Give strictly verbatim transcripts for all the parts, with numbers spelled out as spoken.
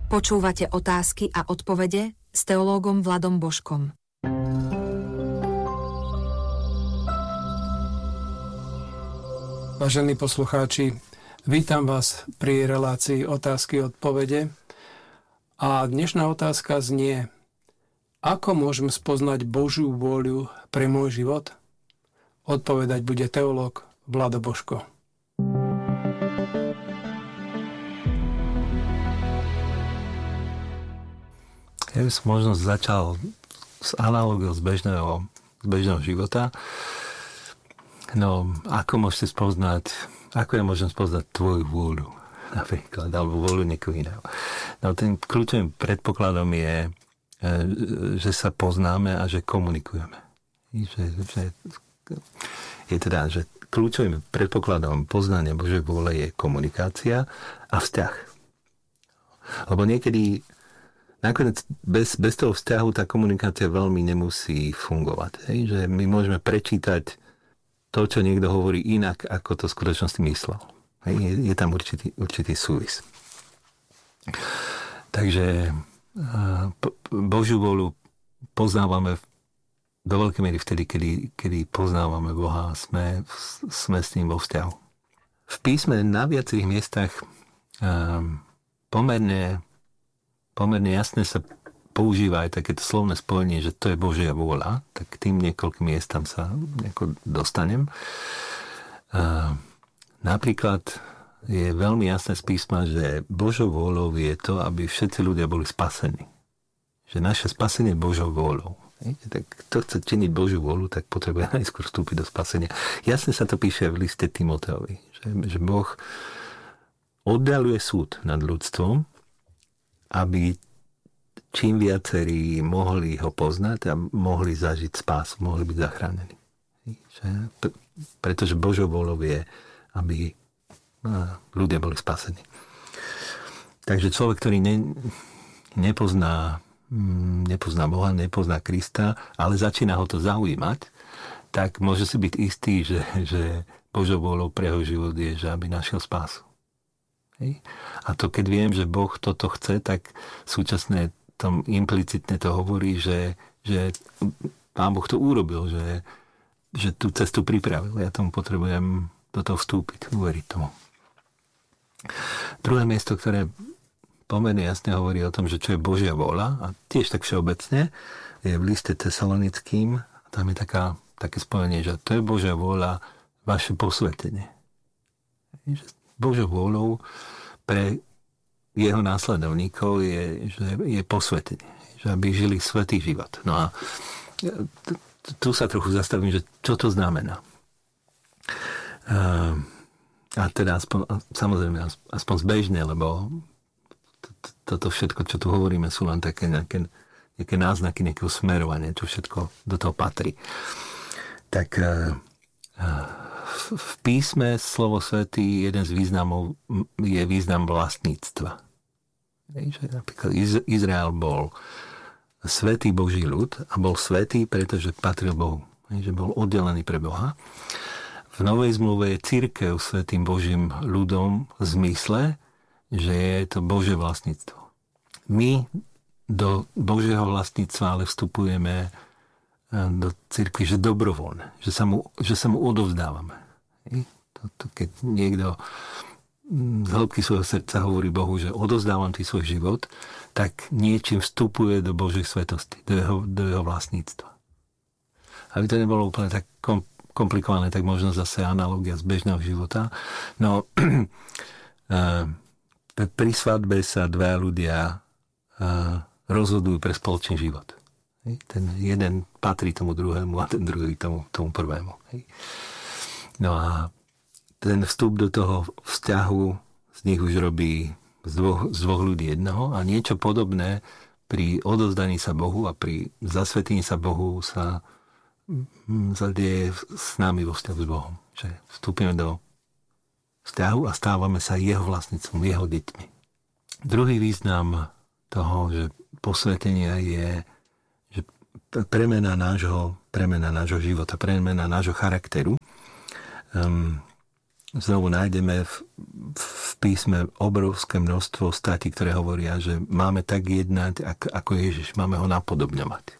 Počúvate otázky a odpovede s teológom Vladom Božkom. Vážení poslucháči, vítam vás pri relácii otázky a odpovede. A dnešná otázka znie: ako môžem spoznať Božiu vôľu pre môj život? Odpovedať bude teológ Vlado Božko. Ja by som možno začal s analogiou z bežného, z bežného života. No, ako môžete spoznať, ako ja môžem spoznať tvoju vôľu, napríklad, alebo vôľu niekoho iného. No, ten kľúčovým predpokladom je, že sa poznáme a že komunikujeme. Že, že, je teda, že kľúčovým predpokladom poznania Božej vôle je komunikácia a vzťah. Lebo niekedy nakoniec bez, bez toho vzťahu tá komunikácia veľmi nemusí fungovať. Hej? Že my môžeme prečítať to, čo niekto hovorí inak, ako to v skutočnosti myslel. Hej? Je, je tam určitý, určitý súvis. Takže po, Božiu vôľu poznávame do veľkej miery vtedy, kedy, kedy poznávame Boha a sme, sme s ním vo vzťahu. V písme na viacerých miestach um, pomerne pomerne jasne sa používa aj takéto slovné spojenie, že to je Božia vôľa, tak k tým niekoľkým miestam sa nejako dostanem. Uh, napríklad je veľmi jasné z písma, že Božou vôľou je to, aby všetci ľudia boli spasení. Že naše spasenie je Božou vôľou. Tak kto chce činiť Božiu vôľu, tak potrebuje najskôr vstúpiť do spasenia. Jasne sa to píše v liste Timoteovi, že, že Boh oddaľuje súd nad ľudstvom, aby čím viacerí mohli ho poznať a mohli zažiť spás, mohli byť zachránení. Pretože Božou vôľou je, aby ľudia boli spasení. Takže človek, ktorý ne, nepozná, nepozná Boha, nepozná Krista, ale začína ho to zaujímať, tak môže si byť istý, že, že Božou vôľou pre jeho život je, že aby našiel spásu. A to keď viem, že Boh toto chce, tak súčasne tom implicitne to hovorí, že, že Pán Boh to urobil, že, že tú cestu pripravil. Ja tomu potrebujem do toho vstúpiť, uveriť tomu. Druhé miesto, ktoré pomerne jasne hovorí o tom, že čo je Božia vôľa, a tiež tak všeobecne, je v liste Tesalonickým. Tam je taká, také spojenie, že to je Božia vôľa, vaše posvetenie. Božou vôľou pre jeho následovníkov je, že je posvetenie, že aby žili svätý život. No a tu sa trochu zastavím, že čo to znamená. A teda aspoň, samozrejme aspoň zbežne, lebo toto všetko, čo tu hovoríme, sú len také nejaké, nejaké náznaky nejakého smerovania, čo všetko do toho patrí. Tak v písme slovo svätý, jeden z významov je význam vlastníctva. Napríklad Izrael bol svätý Boží ľud a bol svätý, pretože patril Bohu. Že bol oddelený pre Boha. V Novej zmluve je cirkev svätým Božím ľudom v zmysle, že je to Božie vlastníctvo. My do Božieho vlastníctva ale vstupujeme do cirkvi, že dobrovoľne, že sa mu, že sa mu odovzdávame. To, to, keď niekto z hĺbky svojho srdca hovorí Bohu, že odovzdávam ti svoj život, tak niečím vstupuje do Božej svetosti, do jeho, do jeho vlastníctva. Aby to nebolo úplne tak komplikované, tak možno zase analogia z bežného života. No, pri svadbe sa dva ľudia rozhodujú pre spoločný život. Ten jeden patrí tomu druhému a ten druhý tomu, tomu prvému. No a ten vstup do toho vzťahu z nich už robí z dvoch, z dvoch ľudí jednoho a niečo podobné pri odovzdaní sa Bohu a pri zasvetení sa Bohu sa zadieje s nami vo vzťahu s Bohom. Že vstúpime do vzťahu a stávame sa jeho vlastníctvom, jeho deťmi. Druhý význam toho, že posvetenie je, že premena nášho, premena nášho života, premena nášho charakteru. Um, znovu nájdeme v, v písme obrovské množstvo statí, ktoré hovoria, že máme tak jednať, ako, ako Ježiš, máme ho napodobňovať.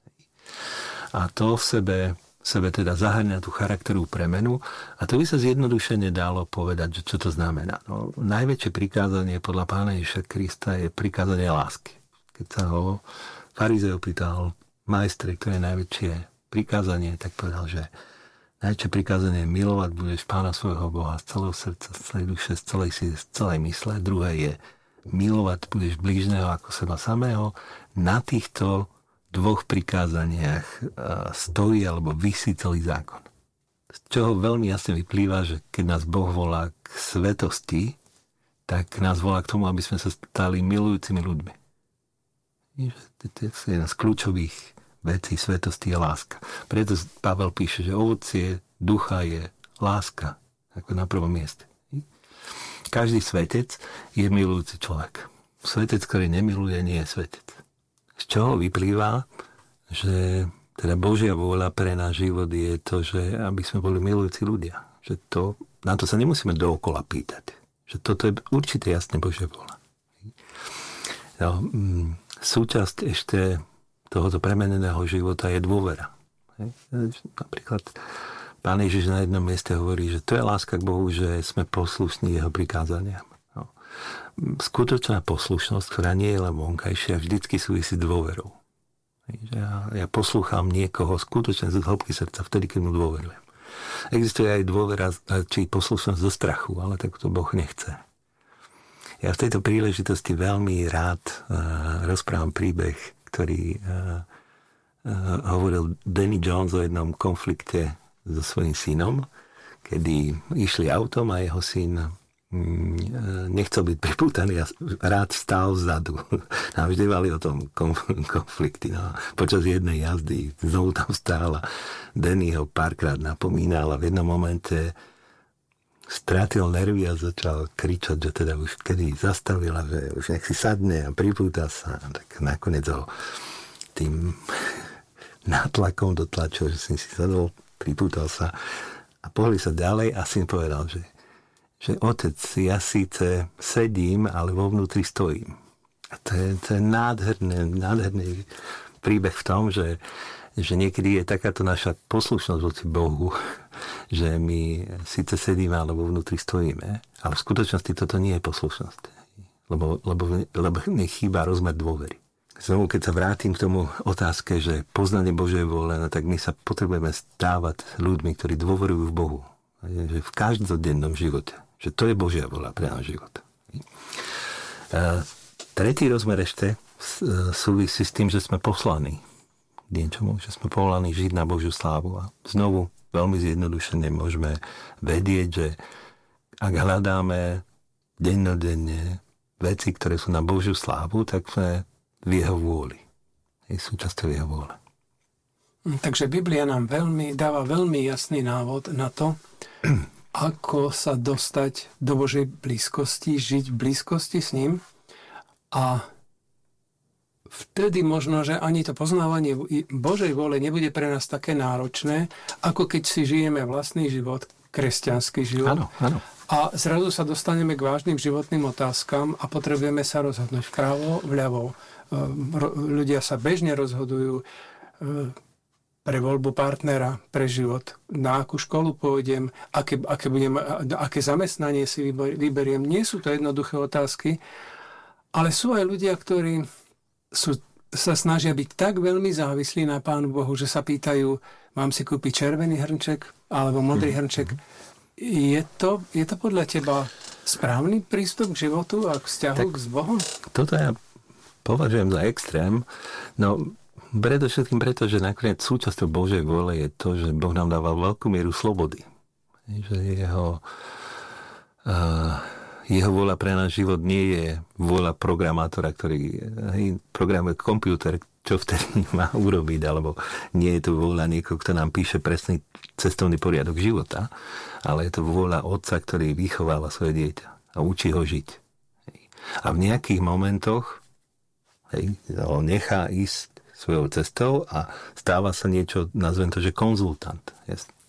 A to v sebe, v sebe teda zahrňa tú charakterovú premenu a to by sa zjednodušene dalo povedať, že čo to znamená. No, najväčšie prikázanie podľa Pána Ježiša Krista je prikázanie lásky. Keď sa ho farizej opýtal, majstre, ktoré je najväčšie prikázanie, tak povedal, že najväčšie prikázanie je milovať budeš Pána svojho Boha z celého srdca, z celej duše, z celej síly, z celej mysle. Druhé je milovať budeš blížneho ako seba samého. Na týchto dvoch prikázaniach stojí alebo visí celý zákon. Z čoho veľmi jasne vyplýva, že keď nás Boh volá k svetosti, tak nás volá k tomu, aby sme sa stali milujúcimi ľuďmi. To je jedna z kľúčových vecí svetosti je láska. Preto Pavel píše, že ovocie ducha je láska, ako na prvom mieste. Každý svetec je milujúci človek. Svetec, ktorý nemiluje, nie je svetec. Z čoho vyplýva, že teda Božia vôľa pre náš život je to, že aby sme boli milujúci ľudia. Že to, na to sa nemusíme dookola pýtať. Že toto je určite jasne Božia vôľa. No, súčasť ešte tohoto premeneného života je dôvera. Napríklad Pán Ježiš na jednom mieste hovorí, že to je láska k Bohu, že sme poslušní jeho prikázaniam. Skutočná poslušnosť, ktorá nie je len vonkajšia, vždycky súvisí s dôverou. Ja, ja poslúcham niekoho skutočne z hĺbky srdca vtedy, keď mu dôverujem. Existuje aj dôvera, či poslušnosť zo strachu, ale tak to Boh nechce. Ja v tejto príležitosti veľmi rád uh, rozprávam príbeh, ktorý uh, uh, hovoril Danny Jones o jednom konflikte so svojím synom, kedy išli autom a jeho syn nechcel byť pripútaný a rád stál vzadu. A vždy mali o tom konflikty. No. Počas jednej jazdy znovu tam stál a Danny ho párkrát napomínal a v jednom momente strátil nervy a začal kričať, že teda už kedy zastavila, že už nech si sadne a pripúta sa. Tak nakoniec ho tým nátlakom dotlačil, že si si sadol, pripútal sa a pohli sa ďalej a syn povedal, že že otec, ja síce sedím, ale vo vnútri stojím. A to je, to je nádherný, nádherný príbeh v tom, že, že niekedy je takáto naša poslušnosť voči Bohu, že my síce sedíme, ale vo vnútri stojíme, ale v skutočnosti toto nie je poslušnosť. Lebo, lebo, lebo nechýba rozmer dôvery. Znovu, keď sa vrátim k tomu otázke, že poznanie Božej vôle, no tak my sa potrebujeme stávať ľuďmi, ktorí dôverujú v Bohu. Že v každodennom živote. Že to je Božia vôľa pre náš život. A tretí rozmer ešte súvisí s tým, že sme poslaní k niečomu, že sme povolaní žiť na Božiu slávu. A znovu veľmi zjednodušene môžeme vedieť, že ak hľadáme dennodenne veci, ktoré sú na Božiu slávu, tak sme v jeho vôli. Je súčasťou jeho vôle. Takže Biblia nám veľmi, dáva veľmi jasný návod na to, ako sa dostať do Božej blízkosti, žiť v blízkosti s ním. A vtedy možno, že ani to poznávanie Božej vôle nebude pre nás také náročné, ako keď si žijeme vlastný život, kresťanský život. Áno, áno. A zrazu sa dostaneme k vážnym životným otázkam a potrebujeme sa rozhodnúť vpravo, vľavo. Ľudia sa bežne rozhodujú pre voľbu partnera, pre život, na akú školu pôjdem, aké, aké, budem, aké zamestnanie si vyberiem. Nie sú to jednoduché otázky, ale sú aj ľudia, ktorí sú, sa snažia byť tak veľmi závislí na Pánu Bohu, že sa pýtajú, mám si kúpiť červený hrnček alebo modrý hrnček. Je to, je to podľa teba správny prístup k životu a k vzťahu tak, s Bohom? Toto ja považujem za extrém. No, predovšetkým preto, že nakoniec súčasťou Božej vôle je to, že Boh nám dával veľkú mieru slobody. Že jeho, uh, jeho vôľa pre náš život nie je vôľa programátora, ktorý hej, programuje počítač, čo vtedy má urobiť, alebo nie je to vôľa niekoho, kto nám píše presný cestovný poriadok života, ale je to vôľa otca, ktorý vychováva svoje dieťa a učí ho žiť. Hej. A v nejakých momentoch hej, ho nechá ísť svojou cestou a stáva sa niečo, nazvem to, že konzultant.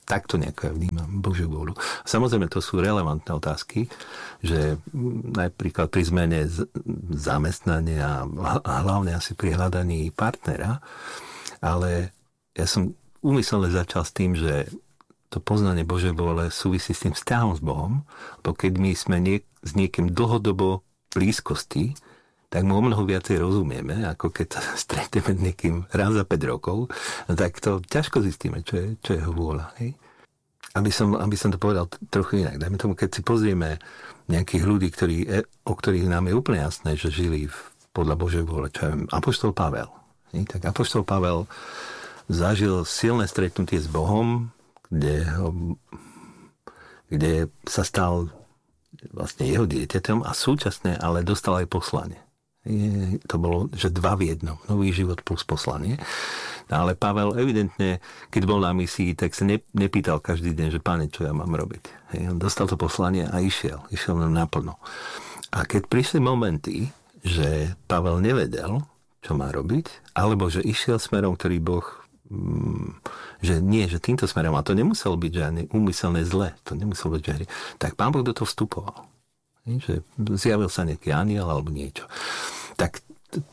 takto nejako ja vnímam Božiu vôľu. Samozrejme, to sú relevantné otázky, že napríklad pri zmene zamestnania a hlavne asi pri hľadaní partnera, ale ja som úmyselne začal s tým, že to poznanie Božej vôle súvisí s tým vzťahom s Bohom, lebo keď my sme nie, s niekým dlhodobo blízkosti, tak mu o mnoho viacej rozumieme, ako keď sa stretneme s niekým raz za päť rokov, tak to ťažko zistíme, čo je, čo je jeho vôľa. Hej? Aby, som, aby som to povedal trochu inak. Dajme tomu, keď si pozrieme nejakých ľudí, ktorí, o ktorých nám je úplne jasné, že žili v, podľa Božej vôle, čo je apoštol Pavel. Hej? Tak apoštol Pavel zažil silné stretnutie s Bohom, kde, ho, kde sa stal vlastne jeho dieťaťom a súčasne ale dostal aj poslanie. Je, to bolo, že dva v jednom. Nový život plus poslanie. No, ale Pavel evidentne, keď bol na misii, tak sa ne, nepýtal každý deň, že Pane, čo ja mám robiť. Hej, on dostal to poslanie a išiel. Išiel naplno. A keď prišli momenty, že Pavel nevedel, čo má robiť, alebo že išiel smerom, ktorý Boh že nie, že týmto smerom, a to nemuselo byť žiadne úmyselné zle, to nemuselo byť žiadne, tak Pán Boh do toho vstupoval. Že zjavil sa nejaký aniel alebo niečo. Tak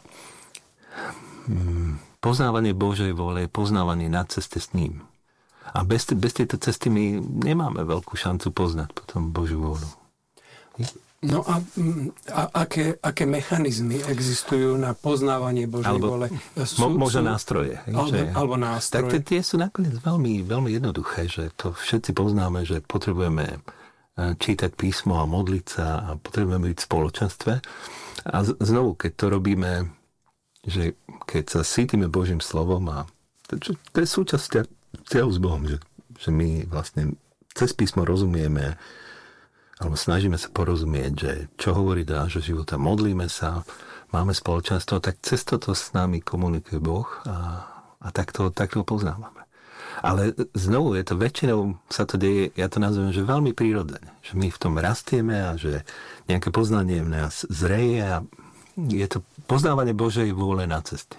poznávanie Božej vôle je poznávanie na ceste s ním. A bez, bez tejto cesty my nemáme veľkú šancu poznať potom Božiu vôľu. No a, a aké, aké mechanizmy existujú na poznávanie Božej alebo, vôle? Sú, mo, možno sú, nástroje. Alebo, že, alebo nástroje. Tak tie sú nakoniec veľmi, veľmi jednoduché, že to všetci poznáme, že potrebujeme čítať písmo a modliť sa a potrebujeme byť v spoločenstve. A znovu, keď to robíme, že keď sa cítime Božím slovom a to, to je súčasť vzťahu s Bohom, že, že my vlastne cez písmo rozumieme alebo snažíme sa porozumieť, že čo hovorí do nášho života, modlíme sa, máme spoločenstvo, tak cez toto s nami komunikuje Boh a, a takto, takto poznávame. Ale znovu je to väčšinou, sa to deje, ja to nazvem, že veľmi prírodzené. Že my v tom rastieme a že nejaké poznanie v nás zreje a je to poznávanie Božej vôle na ceste.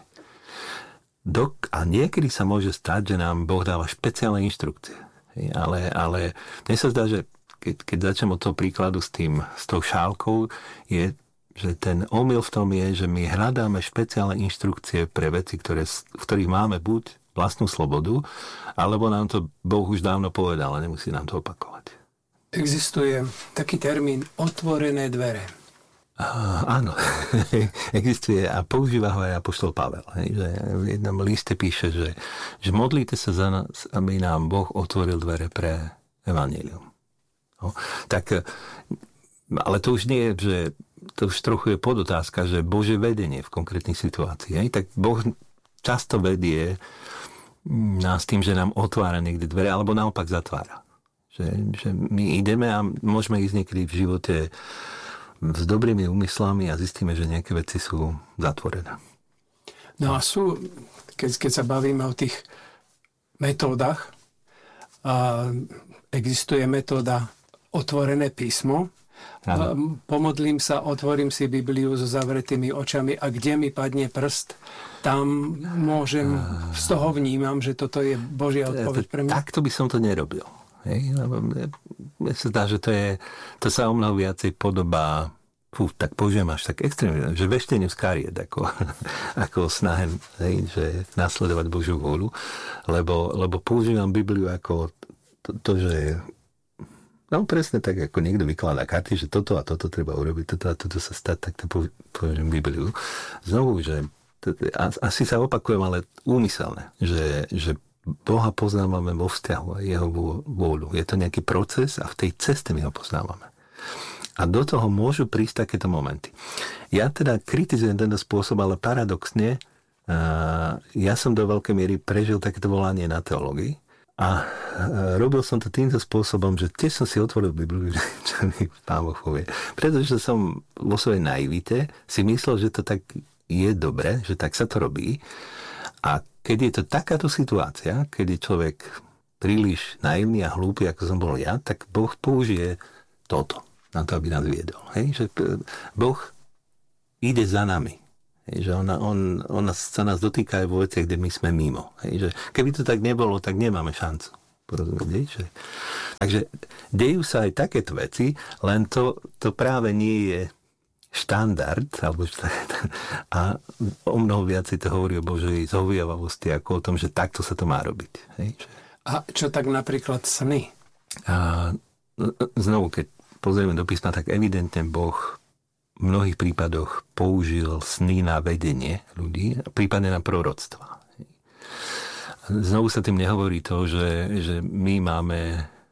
Dok, a niekedy sa môže stať, že nám Boh dáva špeciálne inštrukcie. Ale, ale mne sa zdá, že keď, keď začnem od toho príkladu s tým, s tou šálkou, je, že ten omyl v tom je, že my hľadáme špeciálne inštrukcie pre veci, ktoré, v ktorých máme buď vlastnú slobodu, alebo nám to Boh už dávno povedal a nemusí nám to opakovať. Existuje taký termín otvorené dvere. Uh, áno, existuje a používa ho aj apoštol Pavel. Hej, že v jednom liste píše, že, že modlíte sa za nás, aby nám Boh otvoril dvere pre evanjelium. No, tak, ale to už nie je, že to už trochu je podotázka, že Božie vedenie v konkrétnej situácii. Hej? Tak Boh často vedie nás tým, že nám otvára niekde dvere, alebo naopak zatvára. Že, že my ideme a môžeme ísť niekedy v živote s dobrými úmyslami a zistíme, že nejaké veci sú zatvorené. No a sú, keď, keď sa bavíme o tých metódach, a existuje metóda otvorené písmo. Ano. Pomodlím sa, otvorím si Bibliu so zavretými očami a kde mi padne prst, tam môžem, z toho vnímam, že toto je Božia odpoveď pre mňa. Takto by som to nerobil. Hej? Mne sa zdá, že to, je, to sa o mnoho viacej podobá, fú, tak použijem až tak extrémne, že vešteniu z kariet, ako, ako snahe, hej, že nasledovať Božiu vôľu, lebo, lebo používam Bibliu ako to, to že no presne tak, ako niekto vykladá karty, že toto a toto treba urobiť, toto a toto sa stať, tak to poviem Bibliu. Znovu, že to, asi sa opakujem, ale úmyselné, že, že Boha poznávame vo vzťahu a jeho vôľu. Je to nejaký proces a v tej ceste my ho poznávame. A do toho môžu prísť takéto momenty. Ja teda kritizujem tento spôsob, ale paradoxne ja som do veľkej miery prežil takéto volanie na teológii. A robil som to týmto spôsobom, že tiež som si otvoril Bibliu, čo mi Pán Boh povie. Pretože som vo svojej naivite si myslel, že to tak je dobre, že tak sa to robí. A keď je to takáto situácia, keď je človek príliš naivný a hlúpy, ako som bol ja, tak Boh použije toto na to, aby nás viedol. Hej? Že Boh ide za nami. Hej, že ona, on, on sa nás dotýka aj vo veciach, kde my sme mimo. Hej, že keby to tak nebolo, tak nemáme šancu porozumieť. Že? Takže dejú sa aj takéto veci, len to, to práve nie je štandard, alebo a o mnoho viacej to hovorí o Božej zhovievavosti ako o tom, že takto sa to má robiť. Hej? A čo tak napríklad sny? A znovu, keď pozrieme do písma, tak evidentne Boh v mnohých prípadoch použil sny na vedenie ľudí, prípadne na proroctva. Znovu sa tým nehovorí to, že, že my máme,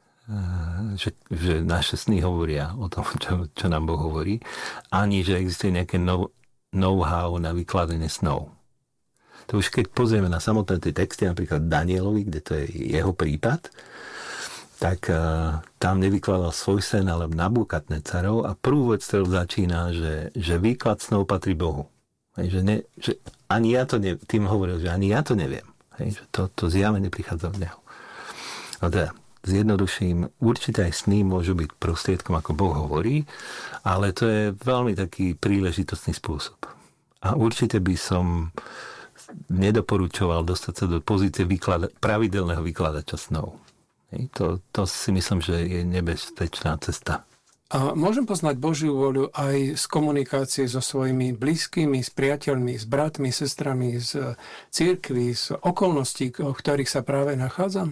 že, že naše sny hovoria o tom, čo, čo nám Boh hovorí, ani že existuje nejaké know-how na vykladanie snov. To už keď pozrieme na samotné tie texty, napríklad Danielovi, kde to je jeho prípad, tak uh, tam nevykladal svoj sen, ale Nabukadnecarov a prvú vec, ktorú začína, že, že výklad snov patrí Bohu. Hej, že, ne, že ani ja to ne, tým hovoril, že ani ja to neviem. Hej, že to, to zjavenie prichádza od neho. No teda, zjednoduším, určite aj sny môžu byť prostriedkom, ako Boh hovorí, ale to je veľmi taký príležitostný spôsob. A určite by som nedoporučoval dostať sa do pozície vyklada, pravidelného vykladača snov. Hej, to, to si myslím, že je nebezpečná cesta. A môžem poznať Božiu vôľu aj z komunikácie so svojimi blízkymi, s priateľmi, s bratmi, sestrami, z cirkvi, z okolností, v ktorých sa práve nachádzam?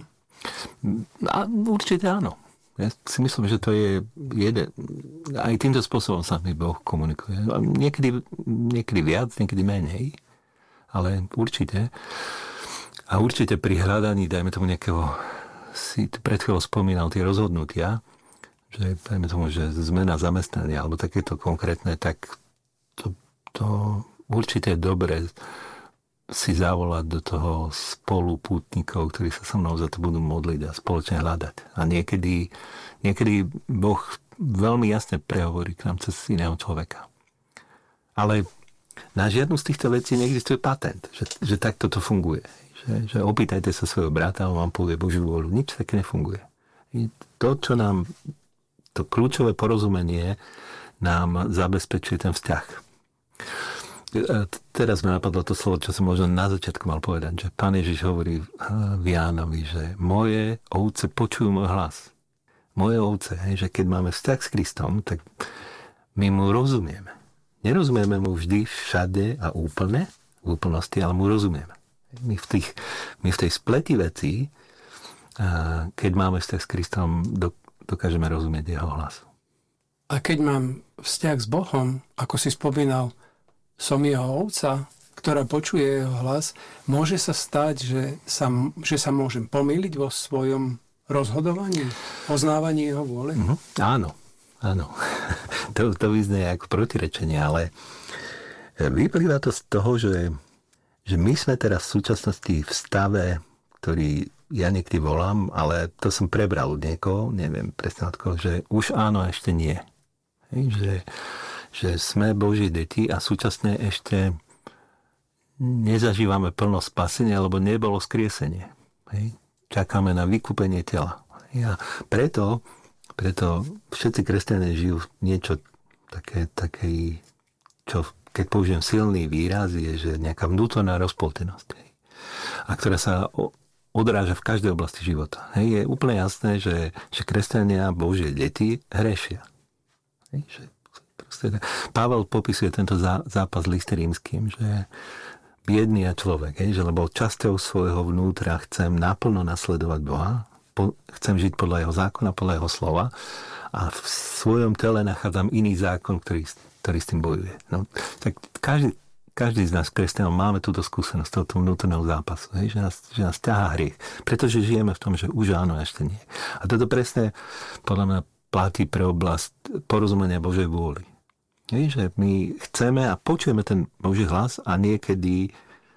A určite áno. Ja si myslím, že to je jeden. Aj týmto spôsobom sa mi Boh komunikuje. Niekedy, niekedy viac, niekedy menej, ale určite. A určite pri hľadaní, dajme tomu nejakého, si pred chvíľou spomínal tie rozhodnutia, že dajme tomu, že zmena zamestnania alebo takéto konkrétne, tak to, to určite je dobre si zavolať do toho spolupútnikov, ktorí sa so mnou za to budú modliť a spoločne hľadať. A niekedy, niekedy Boh veľmi jasne prehovorí k nám cez iného človeka. Ale na žiadnu z týchto vecí neexistuje patent, že, že takto to funguje. Že, že opýtajte sa svojho brata, on vám povie Božiu vôľu. Nič také nefunguje. I to, čo nám to kľúčové porozumenie nám zabezpečuje ten vzťah. Teraz mi napadlo to slovo, čo som možno na začiatku mal povedať, že Pán Ježiš hovorí v Jánovi, že moje ovce počujú môj hlas. Moje ovce, že keď máme vzťah s Kristom, tak my mu rozumieme. Nerozumieme mu vždy všade a úplne, v úplnosti, ale mu rozumieme. My v, tých, my v tej spleti vecí, keď máme vzťah s Kristom, dokážeme rozumieť jeho hlasu. A keď mám vzťah s Bohom, ako si spomínal, som jeho ovca, ktorá počuje jeho hlas, môže sa stať, že sa, že sa môžem pomýliť vo svojom rozhodovaní, poznávaní jeho vôle? Mm-hmm. Áno, áno. to, to vyznie ako protirečenie, ale vyplýva to z toho, že, že my sme teraz v súčasnosti v stave, ktorý ja niekedy volám, ale to som prebral od niekoho, neviem presne od koho, že už áno, ešte nie. Hej, že, že sme Boží deti a súčasne ešte nezažívame plno spasenia, lebo nebolo skriesenie. Hej. Čakáme na vykúpenie tela. Hej. A preto, preto všetci kresťania žijú niečo také, také, čo keď použijem silný výraz, je, že nejaká vnútorná rozpoltenosť. Hej. A ktorá sa odráža v každej oblasti života. Hej, je úplne jasné, že, že kresťania, Božie deti, hrešia. Hej, že proste, Pavel popisuje tento zá, zápas s list rímskym, že biedný je človek, hej, že lebo časťou svojho vnútra chcem naplno nasledovať Boha, po, chcem žiť podľa jeho zákona, podľa jeho slova a v svojom tele nachádzam iný zákon, ktorý, ktorý s tým bojuje. No, tak každý Každý z nás, kresťanov, máme túto skúsenosť tohto vnútorného zápasu, hej, že, nás, že nás ťahá hriech. Pretože žijeme v tom, že už áno, ešte nie. A toto presne podľa mňa platí pre oblasť porozumenia Božej vôly. Hej, že my chceme a počujeme ten Boží hlas a niekedy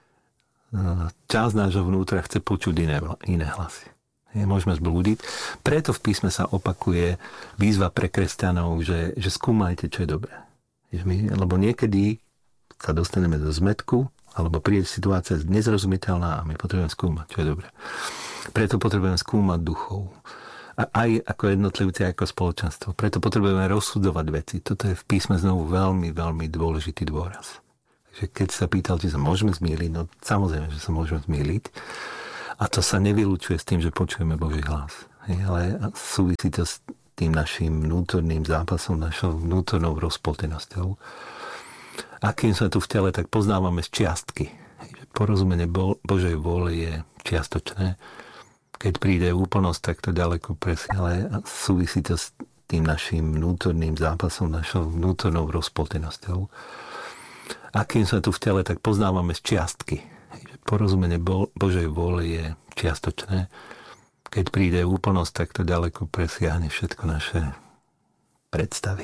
časť nášho vnútra chce počuť iné, iné hlasy. Hej, môžeme zblúdiť. Preto v písme sa opakuje výzva pre kresťanov, že, že skúmajte, čo je dobré. Lebo niekedy sa dostaneme do zmätku, alebo príde situácia nezrozumiteľná a my potrebujeme skúmať, čo je dobré. Preto potrebujeme skúmať duchov. A aj ako jednotlivci, aj ako spoločenstvo. Preto potrebujeme rozsudzovať veci. Toto je v písme znovu veľmi, veľmi dôležitý dôraz. Takže keď sa pýtal, či sa môžeme zmýliť, no samozrejme, že sa môžeme zmýliť. A to sa nevylučuje s tým, že počujeme Boží hlas. Hej, ale súvisí to s tým našim vnútorným zápasom, našou vnútornou rozpoltenosťou. A kým sme tu v tele, tak poznávame z čiastky. Hej, porozumenie Bo- Božej vôle je čiastočné. Keď príde úplnosť, tak to ďaleko presne, ale súvisí to s tým našim vnútorným zápasom, našou vnútornou rozpoltenosťou. A kým sme tu v tele, tak poznávame z čiastky. Porozumenie Bo- Božej vôle je čiastočné. Keď príde úplnosť, tak to ďaleko presiahne všetko naše predstavy.